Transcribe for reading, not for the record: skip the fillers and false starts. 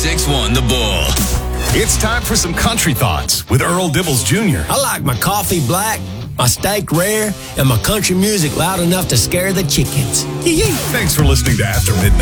96.1 The Bull. It's time for some country thoughts with Earl Dibbles Jr. I like my coffee black, my steak rare, and my country music loud enough to scare the chickens. Thanks for listening to After Midnight.